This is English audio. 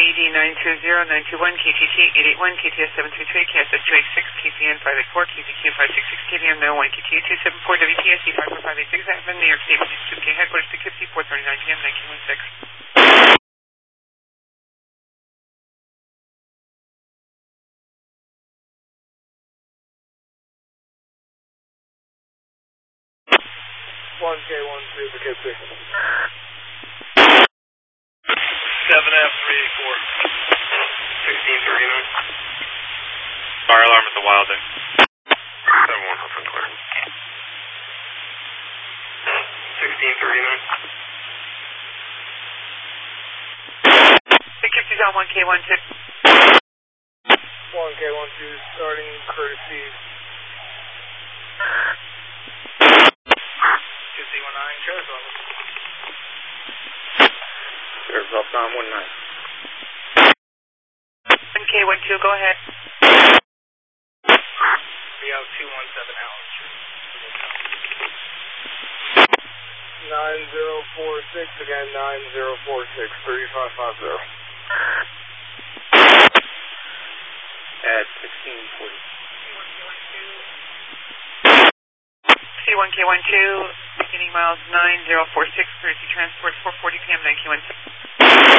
AD920921, KTT 881, KTS 733, KSS 286, KPN 584, KZQ 566, KVM 901, KTA 274, WPSC 54586, Admin, New York State, 2K Headquarters, Poughkeepsie, 4:39 p.m., 1916. One K12 Poughkeepsie. 7F384. 1639. Fire alarm at the Wilder. 71 open clear. 1639. Poughkeepsie's on 1K12. 1K12 starting courtesy. 2C19, Sheriff's Office. Sheriff's Office on 19. 1K12, go ahead. BL 217 Allen Street. 9046, again 9046, 3550. At 1640. C1K12, beginning miles 9046, courtesy transport 4:40 p.m. 9K16.